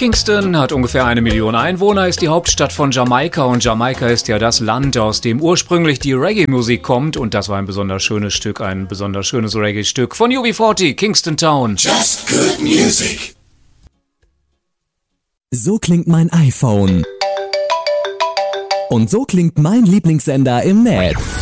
Kingston hat ungefähr 1 Million Einwohner, ist die Hauptstadt von Jamaika und Jamaika ist ja das Land, aus dem ursprünglich die Reggae-Musik kommt und das war ein besonders schönes Stück, ein besonders schönes Reggae-Stück von UB40, Kingston Town. Just good music. So klingt mein iPhone. Und so klingt mein Lieblingssender im Netz.